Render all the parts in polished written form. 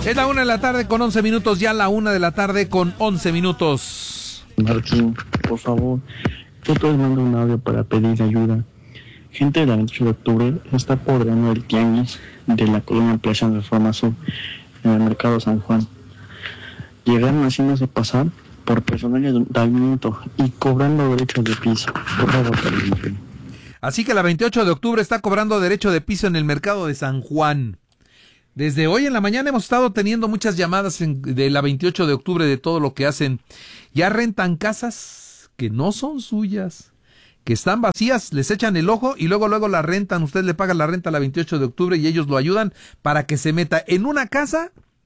Es la 1 de la tarde con 11 minutos, ya la 1 de la tarde con 11 minutos. Martín, por favor, yo te mando un audio para pedir ayuda. Gente de la 28 de octubre está apoderando el tianguis de la colonia Plaza Reforma Sur en el mercado San Juan. Llegaron haciéndose pasar por personal de ayuntamiento y cobrando derechos de piso. Por favor, Martín. Así que la 28 de octubre está cobrando derecho de piso en el mercado de San Juan. Desde hoy en la mañana hemos estado teniendo muchas llamadas de la 28 de octubre de todo lo que hacen. Ya rentan casas que no son suyas, que están vacías, les echan el ojo y luego la rentan. Usted le paga la renta a la 28 de octubre y ellos lo ayudan para que se meta en una casa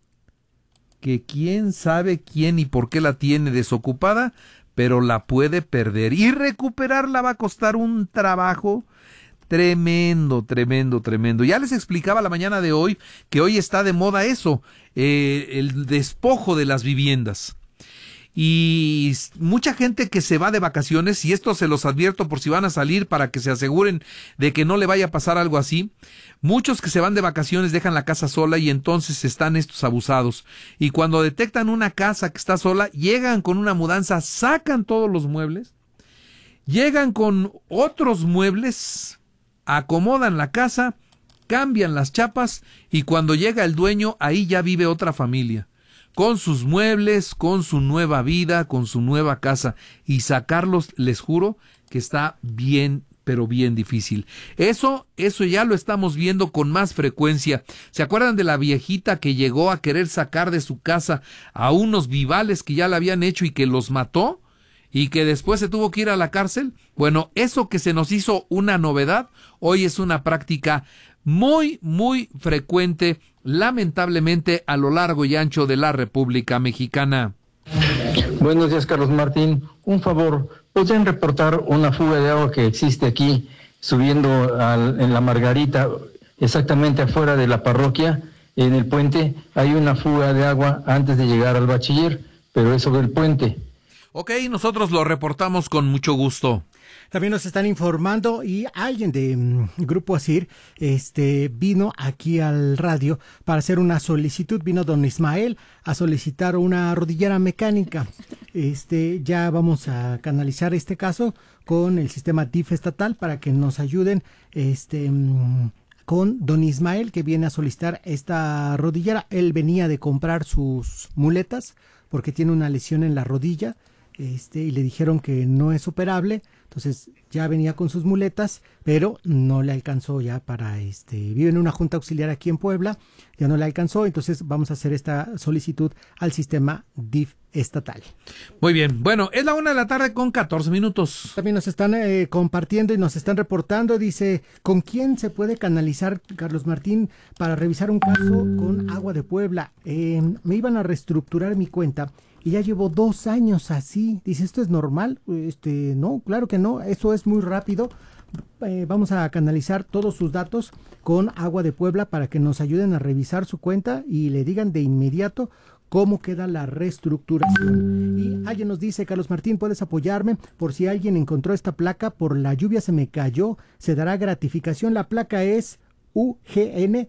que quién sabe quién y por qué la tiene desocupada, pero la puede perder. Y recuperarla va a costar un trabajo tremendo. Ya les explicaba la mañana de hoy que hoy está de moda eso, el despojo de las viviendas. Y mucha gente que se va de vacaciones, y esto se los advierto por si van a salir para que se aseguren de que no le vaya a pasar algo así, muchos que se van de vacaciones dejan la casa sola y entonces están estos abusados. Y cuando detectan una casa que está sola, llegan con una mudanza, sacan todos los muebles, llegan con otros muebles, acomodan la casa, cambian las chapas y cuando llega el dueño, ahí ya vive otra familia, con sus muebles, con su nueva vida, con su nueva casa, y sacarlos, les juro, que está bien, pero bien difícil. Eso ya lo estamos viendo con más frecuencia. ¿Se acuerdan de la viejita que llegó a querer sacar de su casa a unos vivales que ya la habían hecho y que los mató? Y que después se tuvo que ir a la cárcel. Bueno, eso que se nos hizo una novedad, hoy es una práctica muy frecuente, lamentablemente, a lo largo y ancho de la República Mexicana. Buenos días, Carlos Martín. Un favor, ¿podrían reportar una fuga de agua que existe aquí, subiendo en la Margarita, exactamente afuera de la parroquia, en el puente? Hay una fuga de agua antes de llegar al bachiller, pero es sobre el puente. Ok, nosotros lo reportamos con mucho gusto. También nos están informando y alguien de Grupo Asir vino aquí al radio para hacer una solicitud. Vino don Ismael a solicitar una rodillera mecánica. Ya vamos a canalizar este caso con el sistema DIF estatal para que nos ayuden con don Ismael, que viene a solicitar esta rodillera. Él venía de comprar sus muletas porque tiene una lesión en la rodilla. Y le dijeron que no es operable, entonces ya venía con sus muletas, pero no le alcanzó ya para vive en una junta auxiliar aquí en Puebla, ya no le alcanzó, entonces vamos a hacer esta solicitud al sistema DIF estatal. Muy bien, bueno, es la 1 de la tarde con 14 minutos. También nos están compartiendo y nos están reportando, dice, ¿con quién se puede canalizar, Carlos Martín, para revisar un caso con Agua de Puebla? Me iban a reestructurar mi cuenta y ya llevo 2 años así. Dice, ¿esto es normal? No, claro que no, eso es muy rápido. Vamos a canalizar todos sus datos con Agua de Puebla para que nos ayuden a revisar su cuenta y le digan de inmediato cómo queda la reestructuración. Y alguien nos dice, Carlos Martín, ¿puedes apoyarme? Por si alguien encontró esta placa, por la lluvia se me cayó, se dará gratificación. La placa es UGN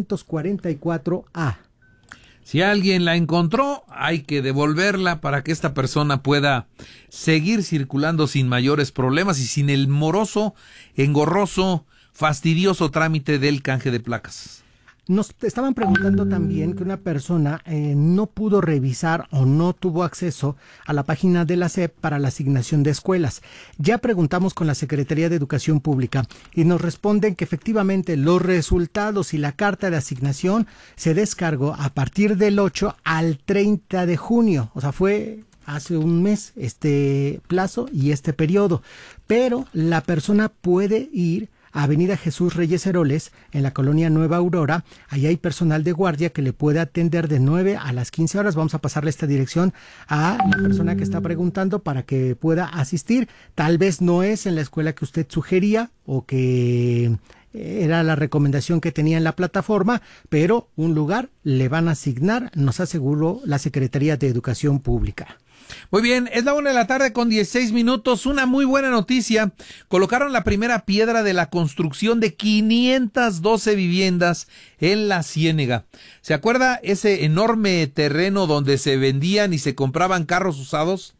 344A. Si alguien la encontró, hay que devolverla para que esta persona pueda seguir circulando sin mayores problemas y sin el moroso, engorroso, fastidioso trámite del canje de placas. Nos estaban preguntando también que una persona no pudo revisar o no tuvo acceso a la página de la SEP para la asignación de escuelas. Ya preguntamos con la Secretaría de Educación Pública y nos responden que efectivamente los resultados y la carta de asignación se descargó a partir del 8 al 30 de junio. O sea, fue hace un mes este plazo y este periodo. Pero la persona puede ir Avenida Jesús Reyes Heroles, en la colonia Nueva Aurora. Allí hay personal de guardia que le puede atender de 9 a las 15 horas. Vamos a pasarle esta dirección a la persona que está preguntando para que pueda asistir. Tal vez no es en la escuela que usted sugería o que era la recomendación que tenía en la plataforma, pero un lugar le van a asignar, nos aseguró la Secretaría de Educación Pública. Muy bien, es la 1:00 con 16 minutos. Una muy buena noticia. Colocaron la primera piedra de la construcción de 512 viviendas en la Ciénega. ¿Se acuerda ese enorme terreno donde se vendían y se compraban carros usados?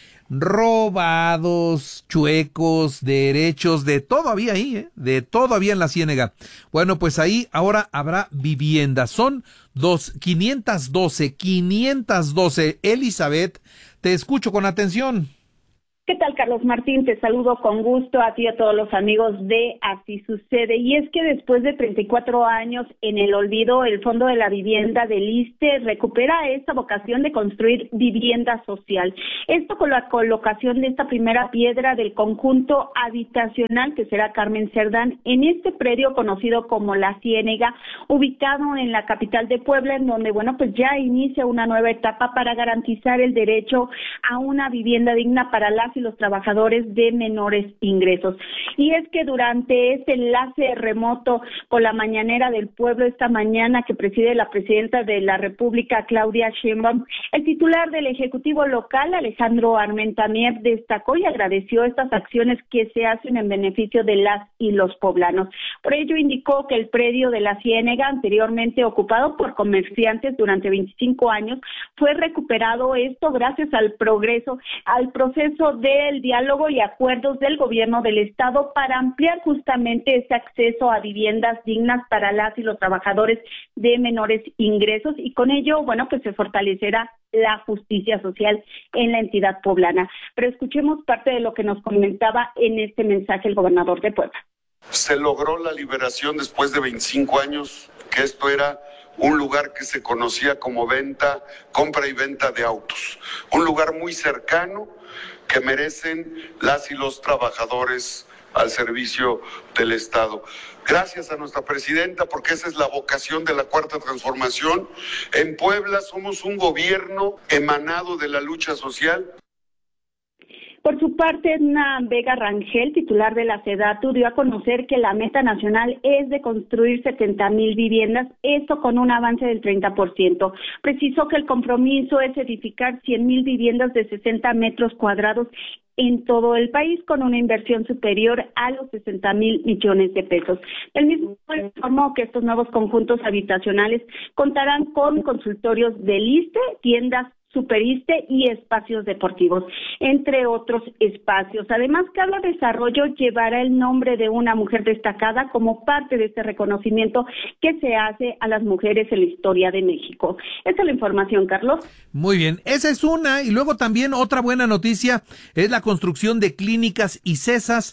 Robados, chuecos, derechos, de todo había ahí, de todo había en la Ciénega. Bueno, pues ahí ahora habrá viviendas. Son 512. Elizabeth, te escucho con atención. ¿Qué tal, Carlos Martín? Te saludo con gusto a ti y a todos los amigos de Así Sucede. Y es que después de 34 años en el olvido, el Fondo de la Vivienda del ISSSTE recupera esta vocación de construir vivienda social. Esto con la colocación de esta primera piedra del conjunto habitacional que será Carmen Cerdán en este predio conocido como La Ciénega, ubicado en la capital de Puebla, en donde, bueno, pues ya inicia una nueva etapa para garantizar el derecho a una vivienda digna para las y los trabajadores de menores ingresos. Y es que durante este enlace remoto con la mañanera del pueblo esta mañana que preside la presidenta de la República, Claudia Sheinbaum, el titular del Ejecutivo local, Alejandro Armentamier, destacó y agradeció estas acciones que se hacen en beneficio de las y los poblanos. Por ello indicó que el predio de La Ciénega, anteriormente ocupado por comerciantes durante 25 años, fue recuperado, esto gracias al proceso del diálogo y acuerdos del gobierno del estado para ampliar justamente ese acceso a viviendas dignas para las y los trabajadores de menores ingresos, y con ello, bueno, pues se fortalecerá la justicia social en la entidad poblana. Pero escuchemos parte de lo que nos comentaba en este mensaje el gobernador de Puebla. Se logró la liberación después de 25 años, que esto era un lugar que se conocía como compra y venta de autos, un lugar muy cercano que merecen las y los trabajadores al servicio del Estado. Gracias a nuestra presidenta, porque esa es la vocación de la Cuarta Transformación. En Puebla somos un gobierno emanado de la lucha social. Por su parte, Edna Vega Rangel, titular de la SEDATU, dio a conocer que la meta nacional es de construir 70,000 viviendas, esto con un avance del 30%. Precisó que el compromiso es edificar 100,000 viviendas de 60 metros cuadrados en todo el país, con una inversión superior a los 60,000 millones de pesos. El mismo informó que estos nuevos conjuntos habitacionales contarán con consultorios del ISSSTE, tiendas Superiste y espacios deportivos, entre otros espacios. Además, cada desarrollo llevará el nombre de una mujer destacada como parte de este reconocimiento que se hace a las mujeres en la historia de México. Esa es la información, Carlos. Muy bien, esa es una. Y luego también otra buena noticia es la construcción de clínicas y CESAS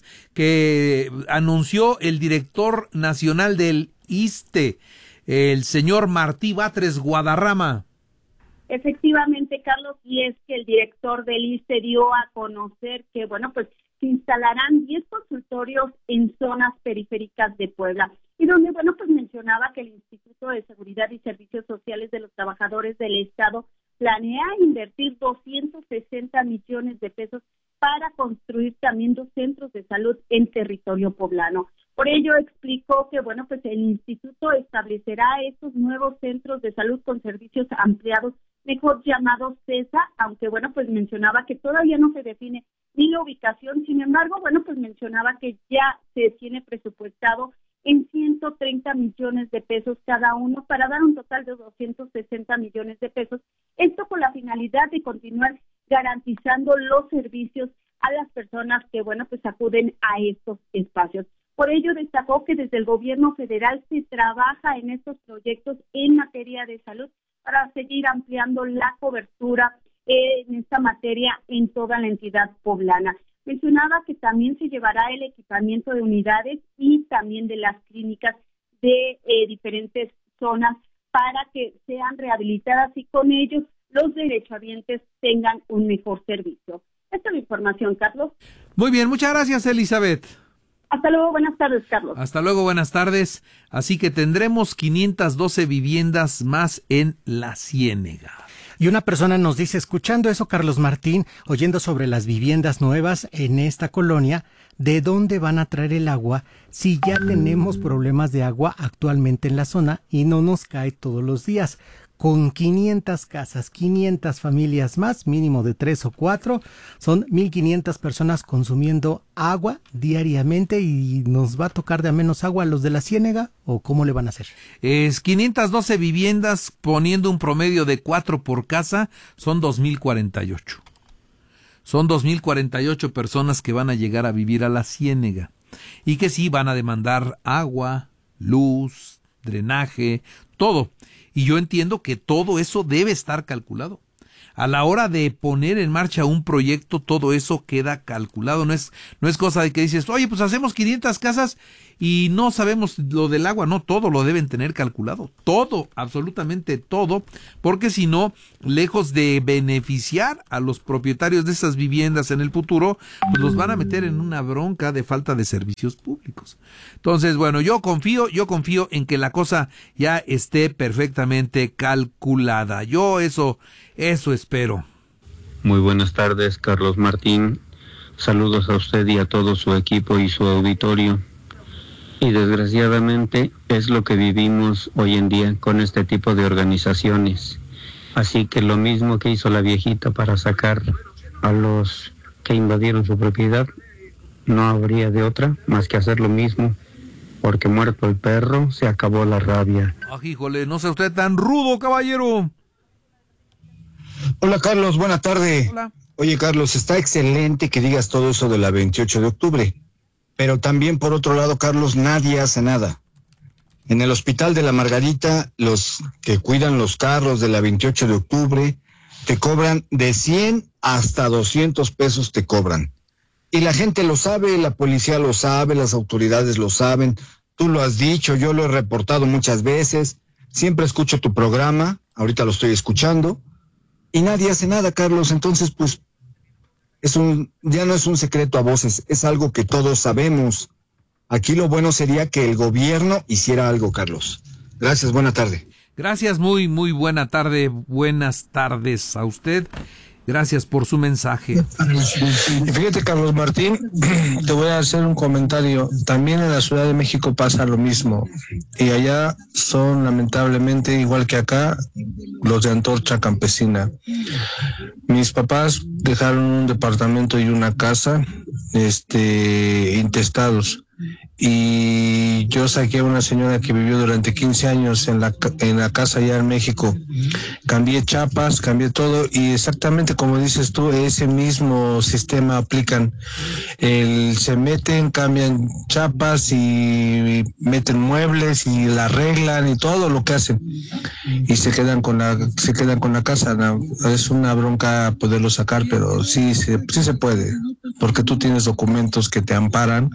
que anunció el director nacional del ISSSTE, el señor Martí Batres Guadarrama. Efectivamente, Carlos, y es que el director del ISSSTE dio a conocer que, bueno, pues se instalarán 10 consultorios en zonas periféricas de Puebla, y donde, bueno, pues mencionaba que el Instituto de Seguridad y Servicios Sociales de los Trabajadores del Estado planea invertir 260 millones de pesos para construir también 2 centros de salud en territorio poblano. Por ello explicó que, bueno, pues el instituto establecerá estos nuevos centros de salud con servicios ampliados, mejor llamados CESA, aunque, bueno, pues mencionaba que todavía no se define ni la ubicación. Sin embargo, bueno, pues mencionaba que ya se tiene presupuestado en 130 millones de pesos cada uno para dar un total de 260 millones de pesos. Esto con la finalidad de continuar garantizando los servicios a las personas que, bueno, pues acuden a estos espacios. Por ello destacó que desde el gobierno federal se trabaja en estos proyectos en materia de salud para seguir ampliando la cobertura en esta materia en toda la entidad poblana. Mencionaba que también se llevará el equipamiento de unidades y también de las clínicas de diferentes zonas para que sean rehabilitadas y con ellos los derechohabientes tengan un mejor servicio. Esta es la información, Carlos. Muy bien, muchas gracias, Elizabeth. Hasta luego, buenas tardes, Carlos. Hasta luego, buenas tardes. Así que tendremos 512 viviendas más en La Ciénega. Y una persona nos dice, escuchando eso, Carlos Martín, oyendo sobre las viviendas nuevas en esta colonia, ¿de dónde van a traer el agua si ya tenemos problemas de agua actualmente en la zona y no nos cae todos los días? con 500 casas, 500 familias más, mínimo de 3 o 4, son 1,500 personas consumiendo agua diariamente y nos va a tocar de a menos agua a los de la Ciénega, ¿o cómo le van a hacer? Es 512 viviendas poniendo un promedio de 4 por casa, son 2,048. Son 2,048 personas que van a llegar a vivir a la Ciénega y que sí van a demandar agua, luz, drenaje, todo. Y yo entiendo que todo eso debe estar calculado. A la hora de poner en marcha un proyecto, todo eso queda calculado. No es cosa de que dices, oye, pues hacemos 500 casas y no sabemos lo del agua. No, todo lo deben tener calculado. Todo, absolutamente todo. Porque si no, lejos de beneficiar a los propietarios de esas viviendas en el futuro, pues los van a meter en una bronca de falta de servicios públicos. Entonces, bueno, yo confío en que la cosa ya esté perfectamente calculada. Yo eso espero. Muy buenas tardes, Carlos Martín. Saludos a usted y a todo su equipo y su auditorio. Y desgraciadamente es lo que vivimos hoy en día con este tipo de organizaciones. Así que lo mismo que hizo la viejita para sacar a los que invadieron su propiedad, no habría de otra más que hacer lo mismo. Porque muerto el perro, se acabó la rabia. Híjole, no sea usted tan rudo, caballero. Hola Carlos, buena tarde. Hola. Oye Carlos, está excelente que digas todo eso de la 28 de octubre, pero también por otro lado, Carlos, nadie hace nada. En el hospital de la Margarita, los que cuidan los carros de la 28 de octubre, te cobran de 100 hasta 200 pesos te cobran. Y la gente lo sabe, la policía lo sabe, las autoridades lo saben, tú lo has dicho, yo lo he reportado muchas veces, siempre escucho tu programa, ahorita lo estoy escuchando, y nadie hace nada, Carlos. Entonces, pues, ya no es un secreto a voces, es algo que todos sabemos. Aquí lo bueno sería que el gobierno hiciera algo, Carlos. Gracias, buena tarde. Gracias, muy buena tarde, buenas tardes a usted. Gracias por su mensaje. Y fíjate, Carlos Martín, te voy a hacer un comentario. También en la Ciudad de México pasa lo mismo. Y allá son, lamentablemente, igual que acá, los de Antorcha Campesina. Mis papás dejaron un departamento y una casa, intestados. Y yo saqué a una señora que vivió durante 15 años en la casa allá en México. Cambié chapas, cambié todo y exactamente como dices tú, ese mismo sistema aplican. Se meten, cambian chapas y meten muebles y la arreglan y todo lo que hacen. Y se quedan con la casa. No, es una bronca poderlo sacar, pero sí se puede, porque tú tienes documentos que te amparan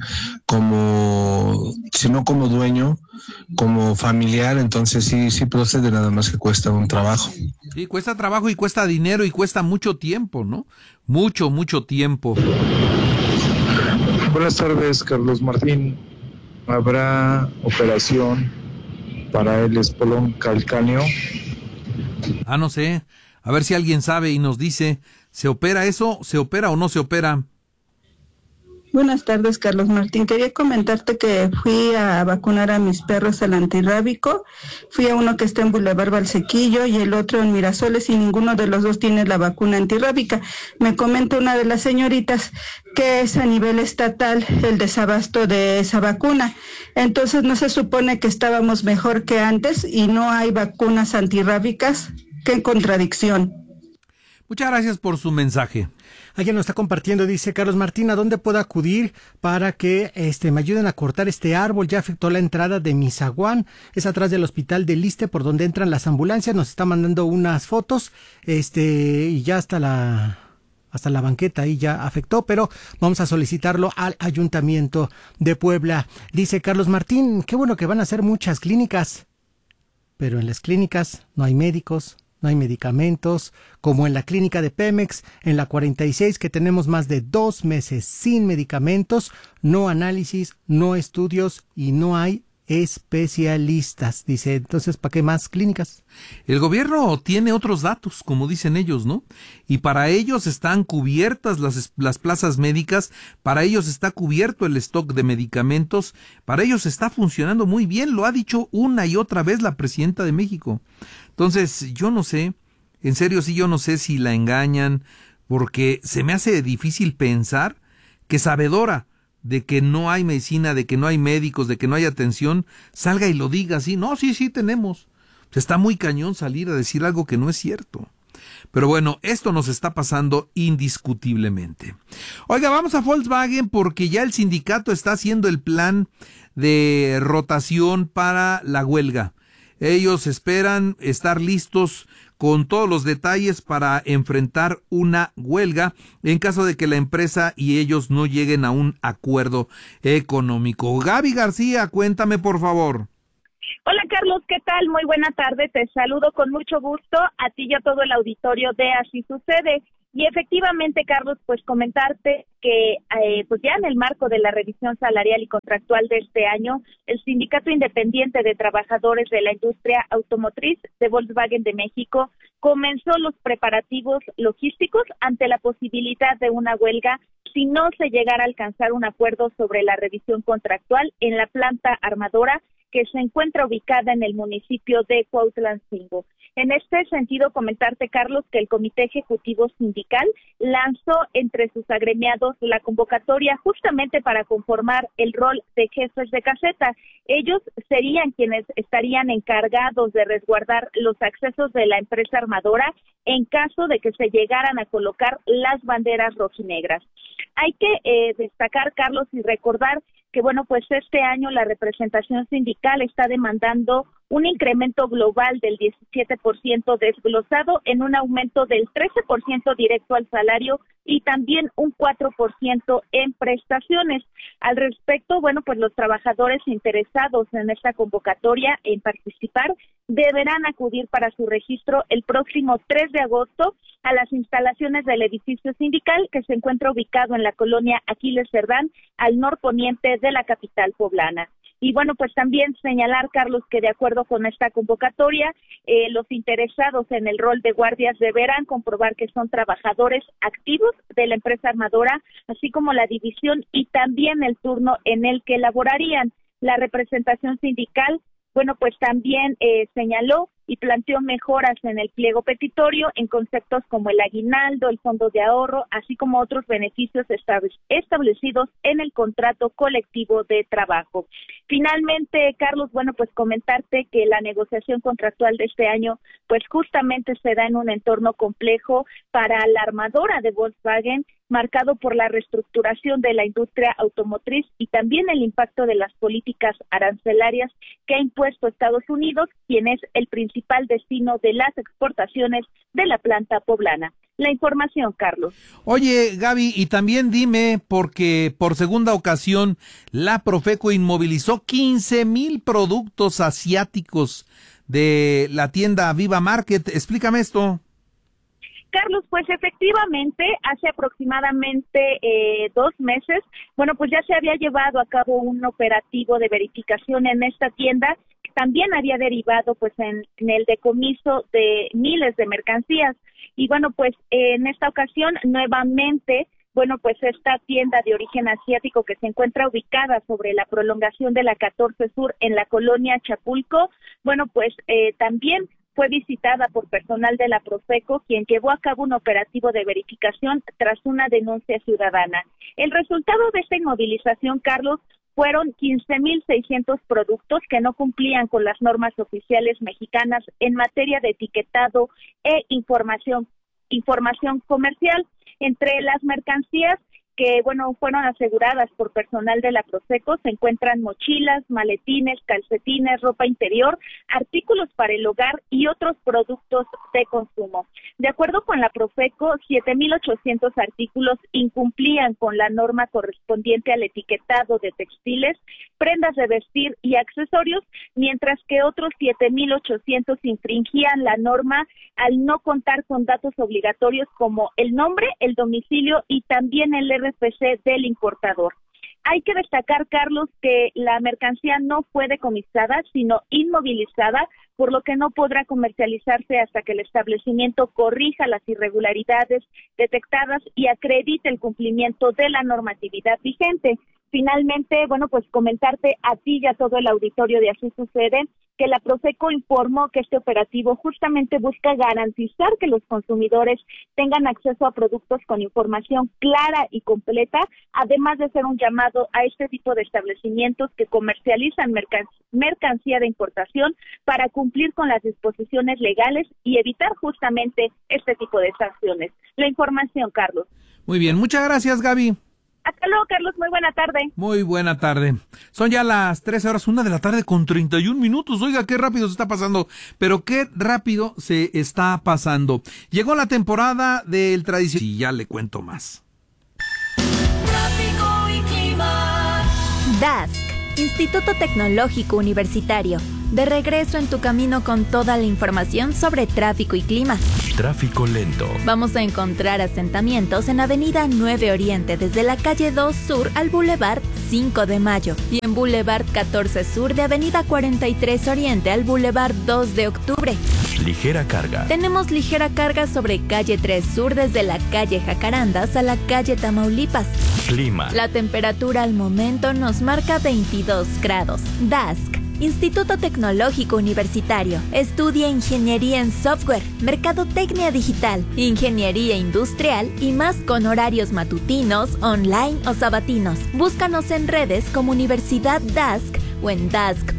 si no como dueño, como familiar, entonces sí procede, nada más que cuesta un trabajo. Sí, cuesta trabajo y cuesta dinero y cuesta mucho tiempo, ¿no? Mucho tiempo. Buenas tardes, Carlos Martín. ¿Habrá operación para el espolón calcáneo? No sé. A ver si alguien sabe y nos dice, ¿se opera eso? ¿Se opera o no se opera? Buenas tardes, Carlos Martín. Quería comentarte que fui a vacunar a mis perros al antirrábico. Fui a uno que está en Boulevard Valsequillo y el otro en Mirasoles y ninguno de los dos tiene la vacuna antirrábica. Me comenta una de las señoritas que es a nivel estatal el desabasto de esa vacuna. Entonces, ¿no se supone que estábamos mejor que antes y no hay vacunas antirrábicas? ¡Qué contradicción! Muchas gracias por su mensaje. Alguien nos está compartiendo, dice Carlos Martín, ¿a dónde puedo acudir para que me ayuden a cortar este árbol? Ya afectó la entrada de mi zaguán, es atrás del hospital del Iste por donde entran las ambulancias, nos está mandando unas fotos, y ya hasta la banqueta ahí ya afectó, pero vamos a solicitarlo al Ayuntamiento de Puebla. Dice Carlos Martín, qué bueno que van a hacer muchas clínicas, pero en las clínicas no hay médicos, no hay medicamentos, como en la clínica de Pemex, en la 46, que tenemos más de 2 meses sin medicamentos, no análisis, no estudios y no hay especialistas. Dice, entonces, ¿para qué más clínicas? El gobierno tiene otros datos, como dicen ellos, ¿no? Y para ellos están cubiertas las plazas médicas, para ellos está cubierto el stock de medicamentos, para ellos está funcionando muy bien, lo ha dicho una y otra vez la presidenta de México. Entonces, yo no sé, en serio sí, yo no sé si la engañan, porque se me hace difícil pensar que sabedora de que no hay medicina, de que no hay médicos, de que no hay atención, salga y lo diga así. No, sí tenemos. Está muy cañón salir a decir algo que no es cierto. Pero bueno, esto nos está pasando indiscutiblemente. Oiga, vamos a Volkswagen porque ya el sindicato está haciendo el plan de rotación para la huelga. Ellos esperan estar listos con todos los detalles para enfrentar una huelga en caso de que la empresa y ellos no lleguen a un acuerdo económico. Gaby García, cuéntame por favor. Hola Carlos, ¿qué tal? Muy buena tarde, te saludo con mucho gusto a ti y a todo el auditorio de Así Sucede. Y efectivamente, Carlos, pues comentarte que pues ya en el marco de la revisión salarial y contractual de este año, el Sindicato Independiente de Trabajadores de la Industria Automotriz de Volkswagen de México comenzó los preparativos logísticos ante la posibilidad de una huelga si no se llegara a alcanzar un acuerdo sobre la revisión contractual en la planta armadora que se encuentra ubicada en el municipio de Cuautlancingo. En este sentido, comentarte, Carlos, que el Comité Ejecutivo Sindical lanzó entre sus agremiados la convocatoria justamente para conformar el rol de jefes de caseta. Ellos serían quienes estarían encargados de resguardar los accesos de la empresa armadora en caso de que se llegaran a colocar las banderas rojinegras. Hay que destacar, Carlos, y recordar que, bueno, pues este año la representación sindical está demandando un incremento global del 17% desglosado en un aumento del 13% directo al salario y también un 4% en prestaciones. Al respecto, bueno, pues los trabajadores interesados en esta convocatoria en participar deberán acudir para su registro el próximo 3 de agosto a las instalaciones del edificio sindical que se encuentra ubicado en la colonia Aquiles Cerdán, al norponiente de la capital poblana. Y bueno, pues también señalar, Carlos, que de acuerdo con esta convocatoria, los interesados en el rol de guardias deberán comprobar que son trabajadores activos de la empresa armadora, así como la división y también el turno en el que laborarían. La representación sindical, bueno, pues también señaló y planteó mejoras en el pliego petitorio en conceptos como el aguinaldo, el fondo de ahorro, así como otros beneficios establecidos en el contrato colectivo de trabajo. Finalmente, Carlos, bueno, pues comentarte que la negociación contractual de este año, pues justamente se da en un entorno complejo para la armadora de Volkswagen, marcado por la reestructuración de la industria automotriz y también el impacto de las políticas arancelarias que ha impuesto Estados Unidos, quien es el principal destino de las exportaciones de la planta poblana. La información, Carlos. Oye, Gaby, y también dime, porque por segunda ocasión la Profeco inmovilizó 15,000 productos asiáticos de la tienda Viva Market. Explícame esto. Carlos, pues efectivamente, hace aproximadamente 2 meses, bueno, pues ya se había llevado a cabo un operativo de verificación en esta tienda, que también había derivado pues en el decomiso de miles de mercancías. Y bueno, pues en esta ocasión nuevamente, bueno, pues esta tienda de origen asiático que se encuentra ubicada sobre la prolongación de la 14 Sur en la colonia Chapulco, bueno, pues también fue visitada por personal de la Profeco, quien llevó a cabo un operativo de verificación tras una denuncia ciudadana. El resultado de esta inmovilización, Carlos, fueron 15,600 productos que no cumplían con las normas oficiales mexicanas en materia de etiquetado e información comercial. Entre las mercancías que, bueno, fueron aseguradas por personal de la Profeco, se encuentran mochilas, maletines, calcetines, ropa interior, artículos para el hogar y otros productos de consumo. De acuerdo con la Profeco, 7,800 artículos incumplían con la norma correspondiente al etiquetado de textiles, prendas de vestir y accesorios, mientras que otros 7,800 infringían la norma al no contar con datos obligatorios como el nombre, el domicilio y también el RFC del importador. Hay que destacar, Carlos, que la mercancía no fue decomisada, sino inmovilizada, por lo que no podrá comercializarse hasta que el establecimiento corrija las irregularidades detectadas y acredite el cumplimiento de la normatividad vigente. Finalmente, pues comentarte a ti y a todo el auditorio de Así Sucede que la Profeco informó que este operativo justamente busca garantizar que los consumidores tengan acceso a productos con información clara y completa, además de ser un llamado a este tipo de establecimientos que comercializan mercancía de importación para cumplir con las disposiciones legales y evitar justamente este tipo de sanciones. La información, Carlos. Muy bien, muchas gracias, Gaby. Hasta luego, Carlos. Muy buena tarde. Muy buena tarde. Son ya las 13 horas, 1 de la tarde con 31 minutos. Oiga, qué rápido se está pasando. Pero qué rápido se está pasando. Llegó la temporada del tradicional. Y ya le cuento más. Tráfico y clima. DASC, Instituto Tecnológico Universitario. De regreso en tu camino con toda la información sobre tráfico y clima. Tráfico lento. Vamos a encontrar asentamientos en Avenida 9 Oriente desde la calle 2 Sur al Boulevard 5 de Mayo y en Boulevard 14 Sur de Avenida 43 Oriente al Boulevard 2 de Octubre. Ligera carga. Tenemos ligera carga sobre calle 3 Sur desde la calle Jacarandas a la calle Tamaulipas. Clima. La temperatura al momento nos marca 22 grados. DASC, Instituto Tecnológico Universitario. Estudia Ingeniería en Software, Mercadotecnia Digital, Ingeniería Industrial y más con horarios matutinos, online o sabatinos. Búscanos en redes como Universidad DASC o en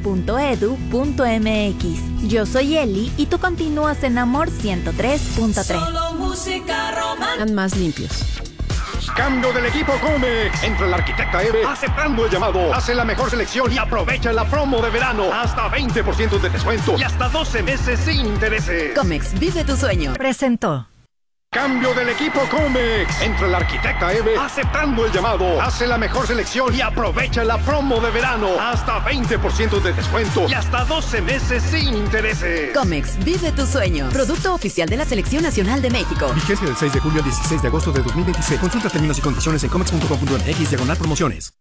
dask.edu.mx. Yo soy Eli y tú continúas en Amor 103.3. Solo música romántica. Más limpios. Cambio del equipo Comex. Entra el arquitecta Eve aceptando el llamado. Hace la mejor selección y aprovecha la promo de verano. Hasta 20% de descuento y hasta 12 meses sin intereses. Comex, vive tu sueño. Presentó. Cambio del equipo Comex. Entra el arquitecta Eve aceptando el llamado. Hace la mejor selección y aprovecha la promo de verano. Hasta 20% de descuento y hasta 12 meses sin intereses. Comex, vive tu sueño. Producto oficial de la Selección Nacional de México. Vigencia del 6 de julio al 16 de agosto de 2026. Consulta términos y condiciones en comex.com.mx/promociones.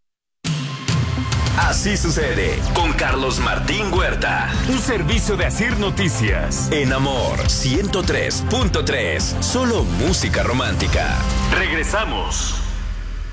Así sucede con Carlos Martín Huerta. Un servicio de Asir Noticias. En Amor 103.3. Solo música romántica. Regresamos.